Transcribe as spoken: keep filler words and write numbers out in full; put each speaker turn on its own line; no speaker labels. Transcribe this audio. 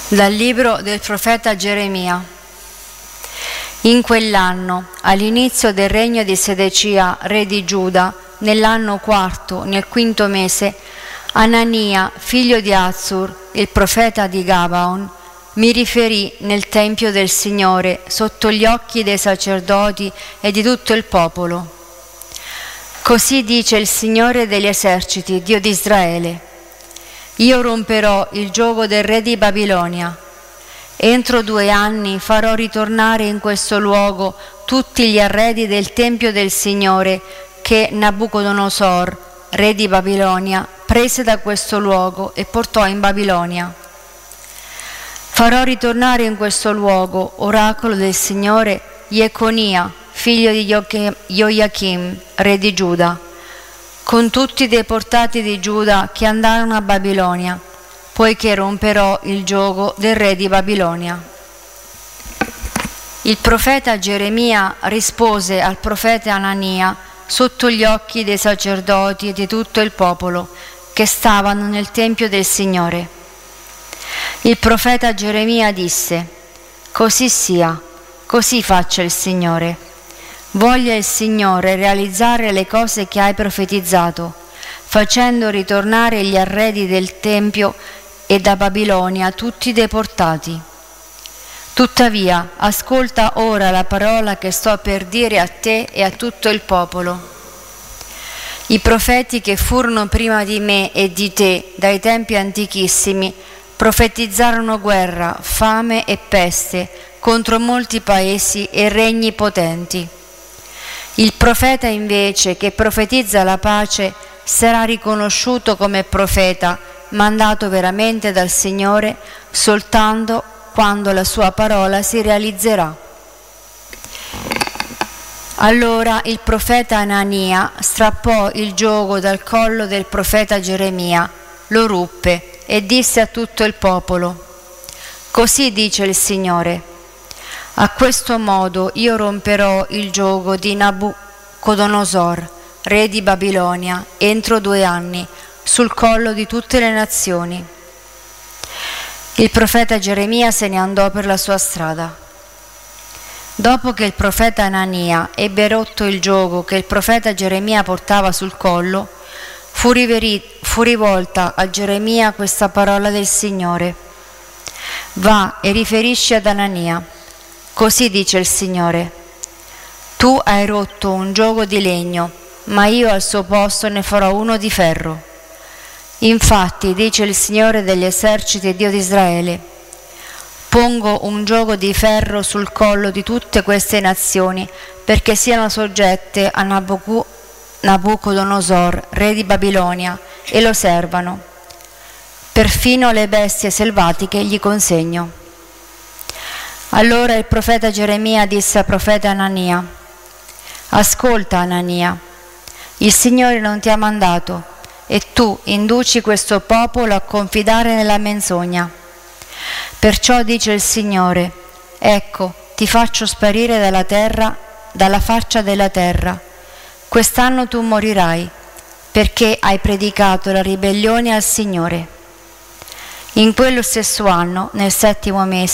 Dal libro del profeta Geremia. In quell'anno, all'inizio del regno di Sedecia, re di Giuda, nell'anno quarto, nel quinto mese, Anania, figlio di Azzur, il profeta di Gabaon, mi riferì nel tempio del Signore, sotto gli occhi dei sacerdoti e di tutto il popolo. Così dice il Signore degli eserciti, Dio di Israele: io romperò il giogo del re di Babilonia. Entro due anni farò ritornare in questo luogo tutti gli arredi del tempio del Signore che Nabucodonosor, re di Babilonia, prese da questo luogo e portò in Babilonia. Farò ritornare in questo luogo, oracolo del Signore, Jeconia, figlio di Joachim, re di Giuda, con tutti i deportati di Giuda che andarono a Babilonia, poiché romperò il giogo del re di Babilonia. Il profeta Geremia rispose al profeta Anania sotto gli occhi dei sacerdoti e di tutto il popolo che stavano nel tempio del Signore. Il profeta Geremia disse: così sia, così faccia il Signore. Voglia il Signore realizzare le cose che hai profetizzato, facendo ritornare gli arredi del Tempio e da Babilonia tutti i deportati. Tuttavia, ascolta ora la parola che sto per dire a te e a tutto il popolo. I profeti che furono prima di me e di te, dai tempi antichissimi, profetizzarono guerra, fame e peste contro molti paesi e regni potenti. Il profeta invece che profetizza la pace sarà riconosciuto come profeta, mandato veramente dal Signore soltanto quando la sua parola si realizzerà. Allora il profeta Anania strappò il giogo dal collo del profeta Geremia, lo ruppe e disse a tutto il popolo: così dice il Signore: a questo modo io romperò il giogo di Nabucodonosor, re di Babilonia, entro due anni, sul collo di tutte le nazioni. Il profeta Geremia se ne andò per la sua strada. Dopo che il profeta Anania ebbe rotto il giogo che il profeta Geremia portava sul collo, fu, riveri- fu rivolta a Geremia questa parola del Signore: va e riferisci ad Anania. Così dice il Signore: tu hai rotto un giogo di legno, ma io al suo posto ne farò uno di ferro. Infatti, dice il Signore degli eserciti, Dio di Israele: pongo un giogo di ferro sul collo di tutte queste nazioni, perché siano soggette a Nabuc- Nabucodonosor, re di Babilonia, e lo servano. Perfino le bestie selvatiche gli consegno. Allora il profeta Geremia disse al profeta Anania: ascolta, Anania, il Signore non ti ha mandato, e tu induci questo popolo a confidare nella menzogna. Perciò dice il Signore: ecco, ti faccio sparire dalla terra, dalla faccia della terra. Quest'anno tu morirai, perché hai predicato la ribellione al Signore. In quello stesso anno, nel settimo mese,